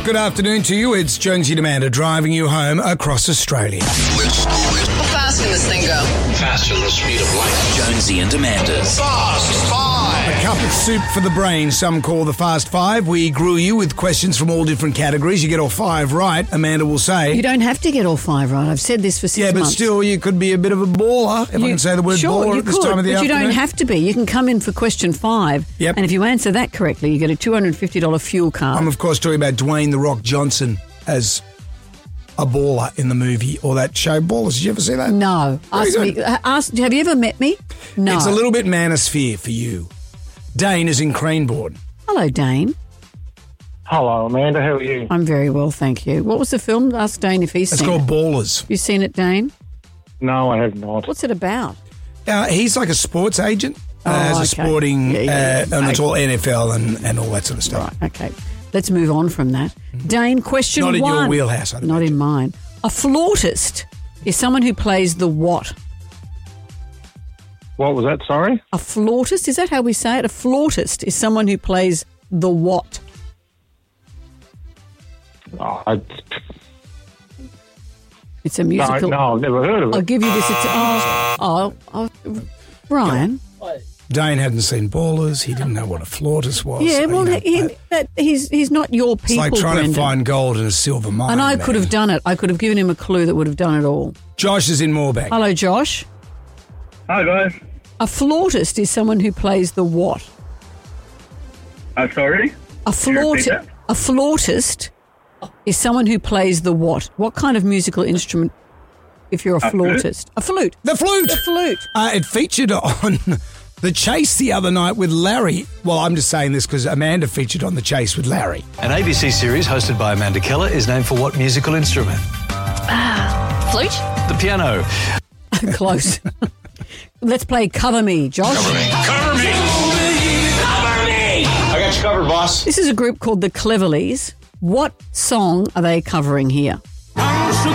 Good afternoon to you. It's Jonesy and Amanda driving you home across Australia. Let's go. How fast can this thing go? Faster than the speed of light. Jonesy and Amanda's Fast Five. A cup of soup for the brain, some call the Fast Five. We grew you with questions from all different categories. You get all five right, Amanda will say. You don't have to get all five right. I've said this for 6 months. Yeah, but still, you could be a bit of a baller, if I can say the word baller at this time of the afternoon. But you don't have to be. You can come in for question 5, Yep. and if you answer that correctly, you get a $250 fuel card. I'm, of course, talking about Dwayne "The Rock" Johnson as a baller in the movie or that show Ballers. Did you ever see that? No. Very good. Have you ever met me? No. It's a little bit manosphere for you. Dane is in Cranebourne. Hello, Dane. Hello, Amanda. How are you? I'm very well, thank you. What was the film? Ask Dane if he's It's seen called it. Ballers. You seen it, Dane? No, I have not. What's it about? He's like a sports agent. As a okay. sporting, Yeah. and it's all NFL and all that sort of stuff. Right, okay. Let's move on from that. Dane, question Not in one. your wheelhouse, I'd Not imagine. in mine. A flautist is someone who plays the what? What was that? Sorry? A flautist? Is that how we say it? A flautist is someone who plays the what? Oh, It's a musical. no, I've never heard of I'll it. give you this. Ryan. Dane hadn't seen Ballers. He didn't know what a flautist was. Yeah, So, well, you know, he's not your it's people, like trying Brendan. to find gold in a silver mine. And I could man. have done it. I could have given him a clue that would have done it all. Josh is in Moorebank. Hello, Josh. Hi, guys. A flautist is someone who plays the what? Sorry? A Can you repeat flautist. that? A flautist is someone who plays the what? What kind of musical instrument? If you're a flautist, a flute. The flute. The flute. It featured on The Chase the other night with Larry. Well, I'm just saying this because Amanda featured on The Chase with Larry. An ABC series hosted by Amanda Keller is named for what musical instrument? Flute? The piano. Close. Let's play Cover Me, Josh. Cover me. Cover me. I got you covered, boss. This is a group called the Cleverleys. What song are they covering here?